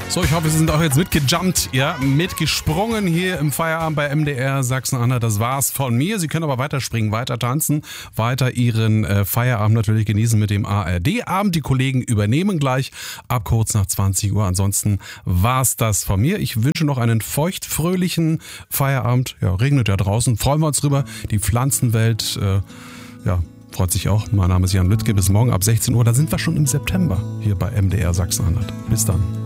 So, ich hoffe, Sie sind auch jetzt mitgejumpt, ja, mitgesprungen hier im Feierabend bei MDR Sachsen-Anhalt. Das war's von mir. Sie können aber weiterspringen, weiter tanzen, weiter Ihren Feierabend natürlich genießen mit dem ARD-Abend. Die Kollegen übernehmen gleich ab kurz nach 20 Uhr. Ansonsten war's das von mir. Ich wünsche noch einen feuchtfröhlichen Feierabend. Ja, regnet ja draußen. Freuen wir uns drüber. Die Pflanzenwelt, freut sich auch. Mein Name ist Jan Lüttke. Bis morgen ab 16 Uhr. Da sind wir schon im September hier bei MDR Sachsen-Anhalt. Bis dann.